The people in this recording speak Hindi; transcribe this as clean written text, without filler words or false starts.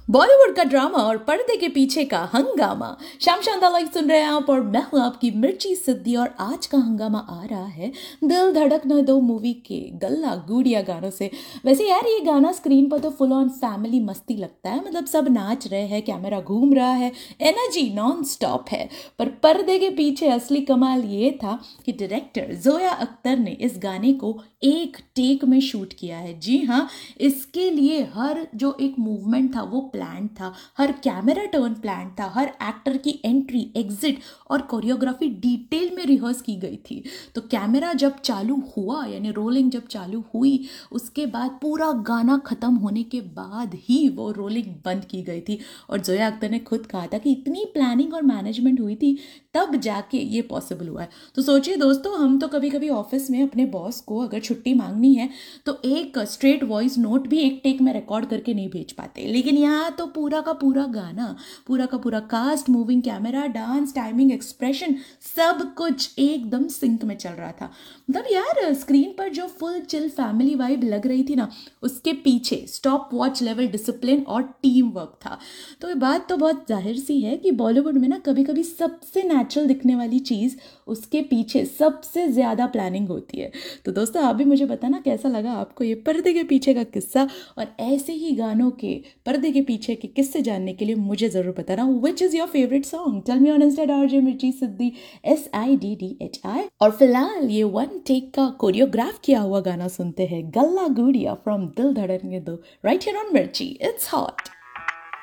बॉलीवुड का ड्रामा और पर्दे के पीछे का हंगामा। शाम शानदार लाइव सुन रहे हैं आप और मैं हूं आपकी मिर्ची सिद्धि। और आज का हंगामा आ रहा है दिल धड़क न दो मूवी के गल्ला गुड़िया गानों से। वैसे यार ये गाना स्क्रीन पर तो फुल ऑन फैमिली मस्ती लगता है, मतलब सब नाच रहे हैं, कैमरा घूम रहा है, एनर्जी नॉन स्टॉप है। पर पर्दे के पीछे असली कमाल ये था कि डायरेक्टर जोया अख्तर ने इस गाने को एक टेक में शूट किया है। जी हाँ, इसके लिए हर जो एक मूवमेंट था वो प्लान था, हर कैमरा टर्न प्लान था, हर एक्टर की एंट्री एग्जिट और कोरियोग्राफी डिटेल में रिहर्स की गई थी। तो कैमरा जब चालू हुआ यानी रोलिंग जब चालू हुई, उसके बाद पूरा गाना खत्म होने के बाद ही वो रोलिंग बंद की गई थी। और जोया अख्तर ने खुद कहा था कि इतनी प्लानिंग और मैनेजमेंट हुई थी तब जाके ये पॉसिबल हुआ है। तो सोचिए दोस्तों, हम तो कभी कभी ऑफिस में अपने बॉस को अगर छुट्टी मांगनी है तो एक स्ट्रेट वॉइस नोट भी एक टेक में रिकॉर्ड करके नहीं भेज पाते, लेकिन यहाँ तो पूरा का पूरा गाना, पूरा का पूरा cast, moving camera, dance, timing, expression, सब कुछ एकदम सिंक में चल रहा था। मतलब यार स्क्रीन पर जो फुल चिल फैमिली वाइब लग रही थी ना, उसके पीछे स्टॉप वॉच लेवल डिसिप्लिन और टीम वर्क था। तो ये बात तो बहुत जाहिर सी है कि बॉलीवुड में ना कभी कभी सबसे नेचुरल दिखने वाली चीज़, उसके पीछे सबसे ज़्यादा प्लानिंग होती है। तो दोस्तों आप भी मुझे बताना कैसा लगा आपको ये पर्दे के पीछे का किस्सा। और ऐसे ही गानों के पर्दे के पीछे के किस्से जानने के लिए मुझे ज़रूर बताना which is your favourite song. Tell me on Insta RJ मिर्ची सिद्धि SIDDHI। और फिलहाल ये वन टेक का कोरियोग्राफ किया हुआ गाना सुनते हैं, गल्ला गुड़िया फ्रॉम दिल धड़कने दो, राइट हियर ऑन मिर्ची। It's hot.